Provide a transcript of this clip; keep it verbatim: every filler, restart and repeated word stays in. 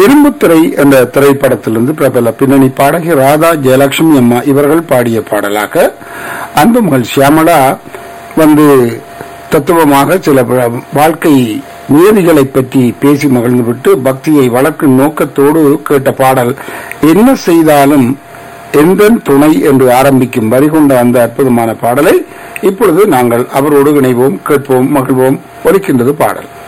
இரும்புத்திரை என்ற திரைப்படத்திலிருந்து பிரபல பின்னணி பாடகி ராதா ஜெயலட்சுமி அம்மா இவர்கள் பாடிய பாடலாக அன்பு மகள் சியாமளா வந்து தத்துவமாக சில வாழ்க்கை நியதிகளை பற்றி பேசி மகிழ்ந்துவிட்டு பக்தியை வளர்க்கும் நோக்கத்தோடு கேட்ட பாடல் என்ன செய்தாலும் எந்தன் துணை என்று ஆரம்பிக்கும் வரி கொண்ட அந்த அற்புதமான பாடலை இப்பொழுது நாங்கள் அவரோடு இணைவோம், கேட்போம், மகிழ்வோம். ஒலிக்கின்றது பாடல்.